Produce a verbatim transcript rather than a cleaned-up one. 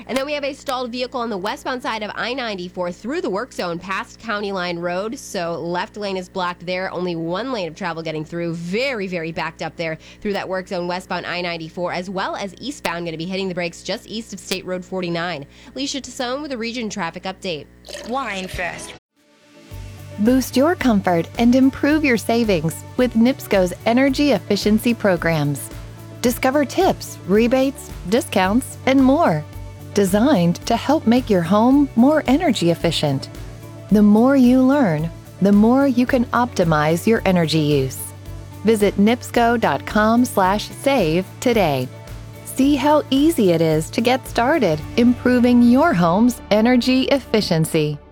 And then we have a stalled vehicle on the westbound side of I ninety-four through the work zone past County Line Road. So left lane is blocked there. Only one lane of travel getting through. Very, very backed up there through that work zone westbound I ninety-four, as well as eastbound, going to be hitting the brakes just east of State Road forty-nine. Alicia Tassone with a region traffic update. Wine Fest. Boost your comfort and improve your savings with NIPSCO's energy efficiency programs. Discover tips, rebates, discounts, and more, designed to help make your home more energy efficient. The more you learn, the more you can optimize your energy use. Visit nipsco dot com slash save today. See how easy it is to get started improving your home's energy efficiency.